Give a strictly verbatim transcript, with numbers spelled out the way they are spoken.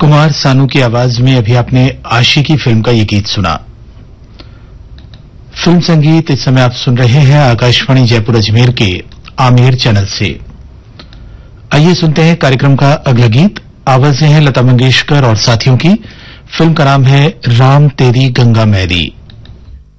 कुमार सानू की आवाज में अभी आपने आशिकी फिल्म का ये गीत सुना। फिल्म संगीत इस समय आप सुन रहे हैं आकाशवाणी जयपुर अजमेर के आमेर चैनल से। आइए सुनते हैं कार्यक्रम का अगला गीत। आवाजें हैं लता मंगेशकर और साथियों की। फिल्म का नाम है राम तेरी गंगा मैली।